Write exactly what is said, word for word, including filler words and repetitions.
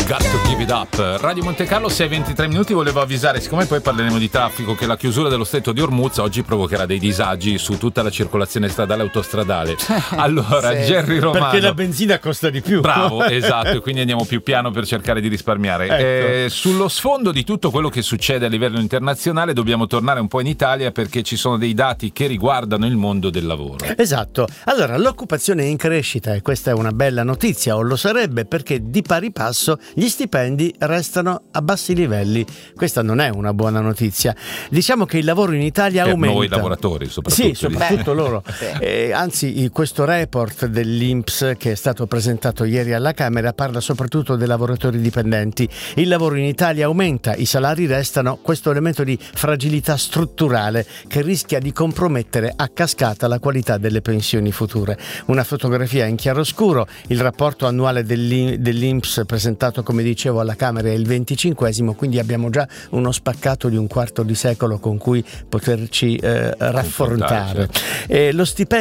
Got to give it up. Radio Monte Carlo, sei e ventitré minuti. Volevo avvisare, siccome poi parleremo di traffico, che la chiusura dello stretto di Ormuz oggi provocherà dei disagi su tutta la circolazione stradale e autostradale. Allora, sì. Jerry Romano, perché la benzina costa di più. Bravo, esatto, e quindi andiamo più piano per cercare di risparmiare. Ecco. Eh, sullo sfondo di tutto quello che succede a livello internazionale dobbiamo tornare un po' in Italia, perché ci sono dei dati che riguardano il mondo del lavoro. Esatto. Allora, l'occupazione è in crescita e questa è una bella notizia, o lo sarebbe, perché di pari passo gli stipendi restano a bassi livelli. Questa non è una buona notizia. Diciamo che il lavoro in Italia per aumenta. Noi lavoratori, soprattutto. Sì, soprattutto loro. Sì. Eh, anzi, questo report dell'I N P S che è stato presentato ieri alla Camera parla soprattutto dei lavoratori dipendenti. Il lavoro in Italia aumenta, i salari restano, questo elemento di fragilità strutturale che rischia di compromettere a cascata la qualità delle pensioni future. Una fotografia in chiaroscuro. Il rapporto annuale dell'I N P S presentato, come dicevo, alla Camera è il venticinquesimo, quindi abbiamo già uno spaccato di un quarto di secolo con cui poterci eh, raffrontare. E lo stipendio